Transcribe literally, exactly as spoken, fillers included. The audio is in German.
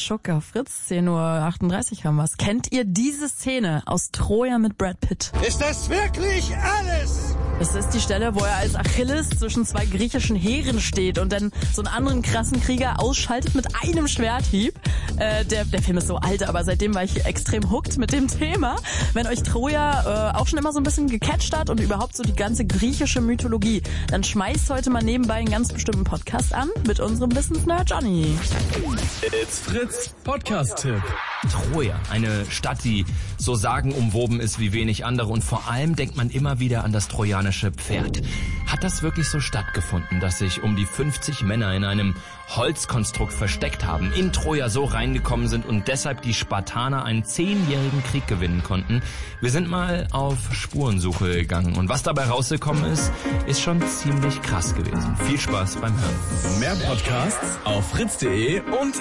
Schuck auf Fritz, zehn Uhr achtunddreißig haben wir's. Kennt ihr diese Szene aus Troja mit Brad Pitt? Ist das wirklich alles? Das ist die Stelle, wo er als Achilles zwischen zwei griechischen Heeren steht und dann so einen anderen krassen Krieger ausschaltet mit einem Schwerthieb. Äh, der, der Film ist so alt, aber seitdem war ich extrem hooked mit dem Thema. Wenn euch Troja äh, auch schon immer so ein bisschen gecatcht hat und überhaupt so die ganze griechische Mythologie, dann schmeißt heute mal nebenbei einen ganz bestimmten Podcast an mit unserem Wissensnerd Johnny. It's Fritz Podcast-Tipp. Troja, eine Stadt, die so sagenumwoben ist wie wenig andere und vor allem denkt man immer wieder an das trojanische Pferd. Hat das wirklich so stattgefunden, dass sich um die fünfzig Männer in einem Holzkonstrukt versteckt haben, in Troja so reingekommen sind und deshalb die Spartaner einen zehnjährigen Krieg gewinnen konnten? Wir sind mal auf Spurensuche gegangen und was dabei rausgekommen ist, ist schon ziemlich krass gewesen. Viel Spaß beim Hören. Mehr Podcasts auf fritz punkt de und